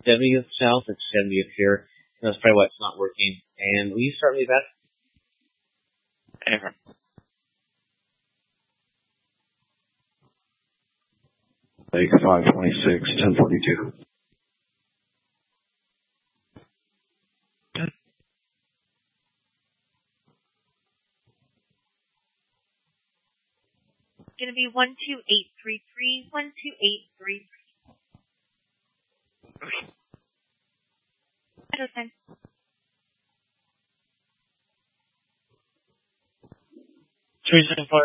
70th south, it's 70th here. That's probably why it's not working. And will you start me back? Ever. Lake 526, 1042. Going to be 12833, 12833. Okay. Three, 7, 4.